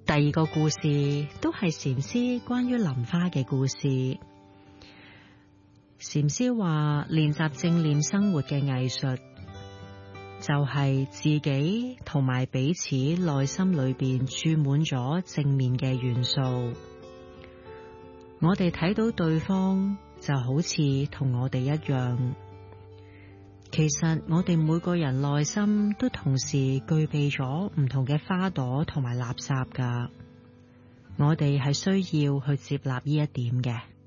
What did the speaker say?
第二個故事都係禪師關於淋花嘅故事。禪師話，練習正念生活嘅藝術就係自己同埋彼此內心裏邊注滿咗正面嘅元素。我哋睇到對方就好似同我哋一樣，其實我哋每個人內心都同時具備咗唔同嘅花朵同埋垃圾㗎，我哋係需要去接納呢一點嘅。